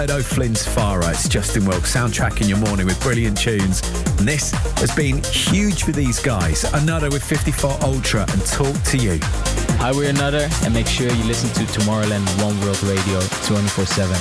O'Flynn's Farah. It's Justin Wilkes soundtracking your morning with brilliant tunes. And this has been huge for these guys. Another with 54 Ultra and Talk to You. Hi, we're Another, and make sure you listen to Tomorrowland One World Radio 24/7.